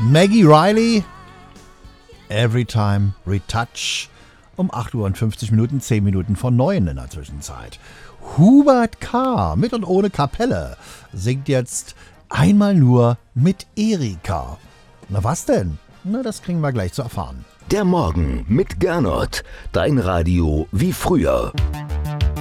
Maggie Riley, Every Time Retouch, um 8:50 Uhr, 10 Minuten vor 9 in der Zwischenzeit. Hubert K. mit und ohne Kapelle singt jetzt einmal nur mit Erika. Na was denn? Na, das kriegen wir gleich zu erfahren. Der Morgen mit Gernot, dein Radio wie früher.